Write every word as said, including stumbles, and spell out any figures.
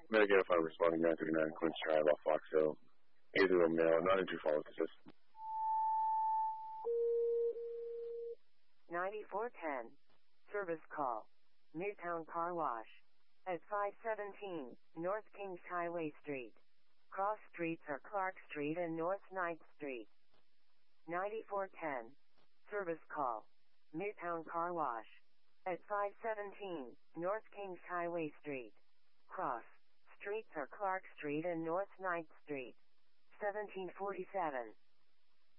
Medicare five responding nine three nine, Quince Drive off Fox Hill. eight zero male, not into follow assist. ninety-four ten. Service call. Midtown Car Wash. At five seventeen, North Kings Highway Street. Cross streets are Clark Street and North ninth Street. ninety-four ten. Service call. Midtown Car Wash. At five seventeen, North Kings Highway Street. Cross streets are Clark Street and North ninth Street. seventeen forty-seven.